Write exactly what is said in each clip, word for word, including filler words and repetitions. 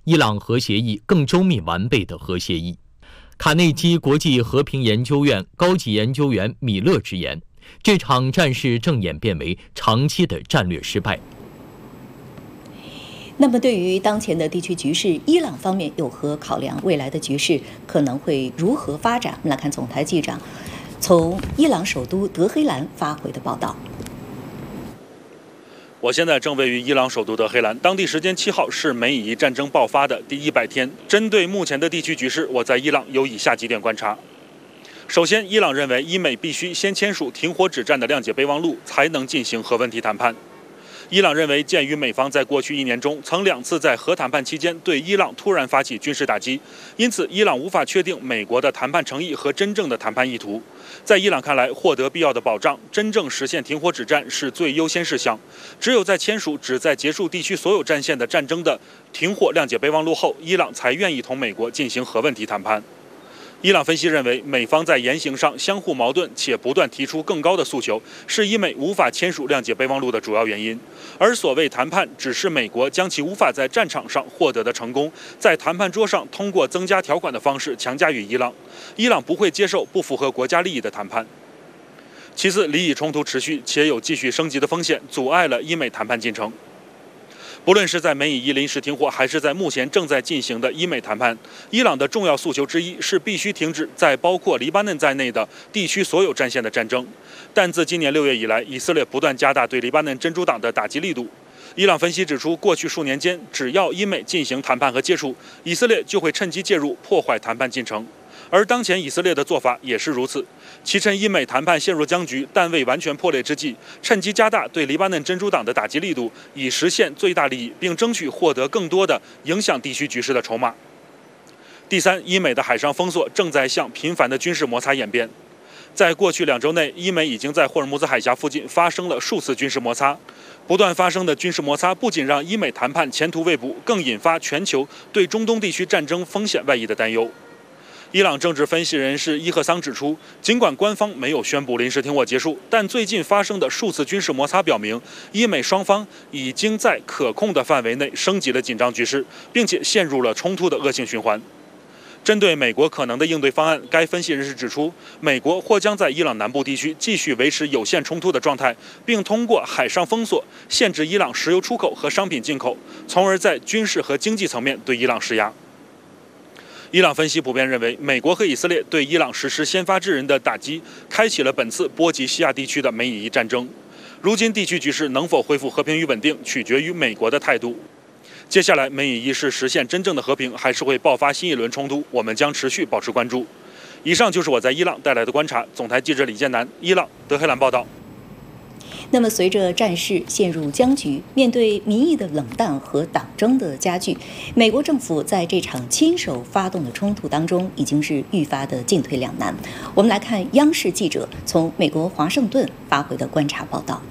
伊朗核协议更周密完备的核协议。卡内基国际和平研究院高级研究员米勒直言，这场战事正演变为长期的战略失败。 那么，对于当前的地区局势，伊朗方面有何考量？未来的局势可能会如何发展？我们来看总台记者从伊朗首都德黑兰发回的报道。 我现在正位于伊朗首都德黑兰，当地时间七号是美以伊战争爆发的第一百天。针对目前的地区局势，我在伊朗有以下几点观察。首先，伊朗认为伊美必须先签署停火止战的谅解备忘录，才能进行核问题谈判。伊朗认为，鉴于美方在过去一年中曾两次在核谈判期间对伊朗突然发起军事打击，因此伊朗无法确定美国的谈判诚意和真正的谈判意图。在伊朗看来，获得必要的保障，真正实现停火止战是最优先事项。只有在签署旨在结束地区所有战线的战争的停火谅解备忘录后，伊朗才愿意同美国进行核问题谈判。伊朗分析认为，美方在言行上相互矛盾且不断提出更高的诉求，是伊美无法签署谅解备忘录的主要原因。而所谓谈判，只是美国将其无法在战场上获得的成功，在谈判桌上通过增加条款的方式强加于伊朗。伊朗不会接受不符合国家利益的谈判。其次，黎以冲突持续且有继续升级的风险，阻碍了伊美谈判进程。不论是在美以伊临时停火，还是在目前正在进行的伊美谈判，伊朗的重要诉求之一是必须停止在包括黎巴嫩在内的地区所有战线的战争。但自今年六月以来，以色列不断加大对黎巴嫩真主党的打击力度。伊朗分析指出，过去数年间，只要伊美进行谈判和接触，以色列就会趁机介入，破坏谈判进程。而当前以色列的做法也是如此，其趁伊美谈判陷入僵局但未完全破裂之际，趁机加大对黎巴嫩真主党的打击力度，以实现最大利益，并争取获得更多的影响地区局势的筹码。第三，伊美的海上封锁正在向频繁的军事摩擦演变。在过去两周内，伊美已经在霍尔木兹海峡附近发生了数次军事摩擦。不断发生的军事摩擦不仅让伊美谈判前途未卜，更引发全球对中东地区战争风险外溢的担忧。伊朗政治分析人士伊赫桑指出，尽管官方没有宣布临时停火结束，但最近发生的数次军事摩擦表明，伊美双方已经在可控的范围内升级了紧张局势，并且陷入了冲突的恶性循环。针对美国可能的应对方案，该分析人士指出，美国或将在伊朗南部地区继续维持有限冲突的状态，并通过海上封锁限制伊朗石油出口和商品进口，从而在军事和经济层面对伊朗施压。伊朗分析普遍认为，美国和以色列对伊朗实施先发制人的打击，开启了本次波及西亚地区的美以伊战争。如今地区局势能否恢复和平与稳定，取决于美国的态度。接下来，美以伊是实现真正的和平，还是会爆发新一轮冲突？我们将持续保持关注。以上就是我在伊朗带来的观察。总台记者李建南，伊朗德黑兰报道。 那么，随着战事陷入僵局，面对民意的冷淡和党争的加剧，美国政府在这场亲手发动的冲突当中，已经是愈发的进退两难。我们来看央视记者从美国华盛顿发回的观察报道。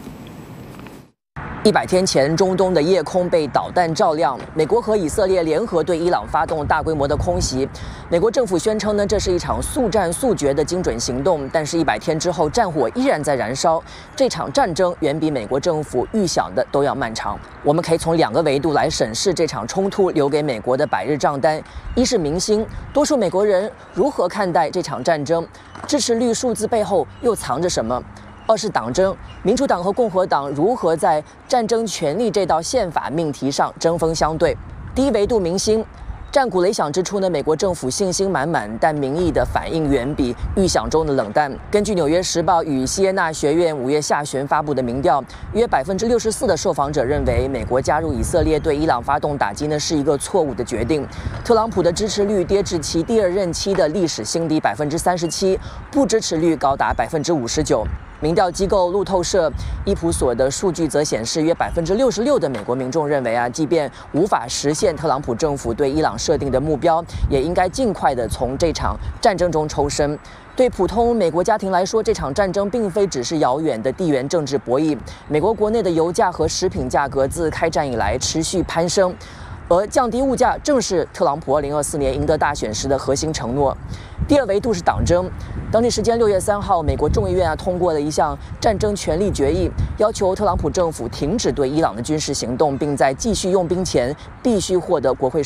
一百天前，中东的夜空被导弹照亮，美国和以色列联合对伊朗发动大规模的空袭。美国政府宣称呢，这是一场速战速决的精准行动，但是，一百天之后，战火依然在燃烧。这场战争远比美国政府预想的都要漫长。我们可以从两个维度来审视这场冲突留给美国的百日账单：一是民心，多数美国人如何看待这场战争？支持率数字背后又藏着什么？二是党争，民主党和共和党如何在战争权利这道宪法命题上针锋相对？第一维度民心，战鼓擂响之初呢，美国政府信心满满，但民意的反应远比预想中的冷淡。根据《纽约时报》与锡耶纳学院五月下旬发布的民调，约百分之六十四的受访者认为，美国加入以色列对伊朗发动打击呢是一个错误的决定。特朗普的支持率跌至其第二任期的历史新低百分之三十七，不支持率高达百分之五十九。民调机构路透社、伊普所的数据则显示，约百分之六十六的美国民众认为啊，即便无法实现特朗普政府对伊朗设定的目标，也应该尽快的从这场战争中抽身。对普通美国家庭来说，这场战争并非只是遥远的地缘政治博弈。美国国内的油价和食品价格自开战以来持续攀升，而降低物价正是特朗普二零二四年赢得大选时的核心承诺。第二维度是党争。当地时间六月三号，美国众议院啊通过了一项战争权利决议，要求特朗普政府停止对伊朗的军事行动，并在继续用兵前必须获得国会